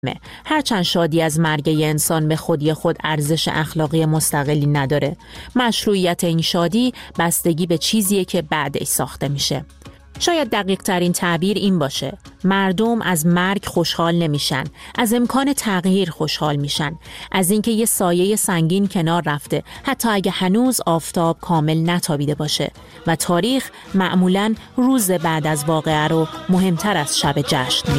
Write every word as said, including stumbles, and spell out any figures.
هرچند شادی از مرگ یه انسان به خودی خود ارزش اخلاقی مستقلی نداره، مشروعیت این شادی بستگی به چیزیه که بعدش ساخته میشه. شاید دقیق ترین تعبیر این باشه: مردم از مرگ خوشحال نمیشن، از امکان تغییر خوشحال میشن، از اینکه یه سایه سنگین کنار رفته حتی اگه هنوز آفتاب کامل نتابیده باشه، و تاریخ معمولاً روز بعد از واقعه رو مهمتر از شب جشن